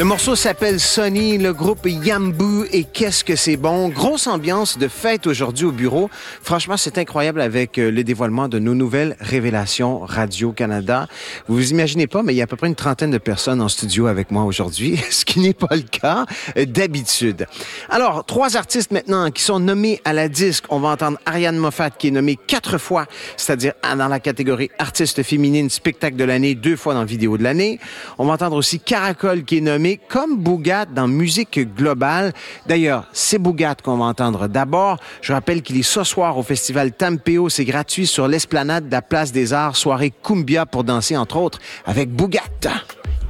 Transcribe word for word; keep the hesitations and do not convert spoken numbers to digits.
Le morceau s'appelle Sonny, le groupe Yamboo et qu'est-ce que c'est bon. Grosse ambiance de fête aujourd'hui au bureau. Franchement, c'est incroyable avec le dévoilement de nos nouvelles révélations Radio-Canada. Vous vous imaginez pas, mais il y a à peu près une trentaine de personnes en studio avec moi aujourd'hui, ce qui n'est pas le cas d'habitude. Alors, trois artistes maintenant qui sont nommés à la disque. On va entendre Ariane Moffat qui est nommée quatre fois, c'est-à-dire dans la catégorie artiste féminine, spectacle de l'année, deux fois dans vidéo de l'année. On va entendre aussi Caracol qui est nommé comme Bougat dans musique globale. D'ailleurs, c'est Bougat qu'on va entendre d'abord. Je rappelle qu'il est ce soir au festival Tampeo. C'est gratuit sur l'esplanade de la Place des Arts. Soirée Cumbia pour danser, entre autres, avec Bougat.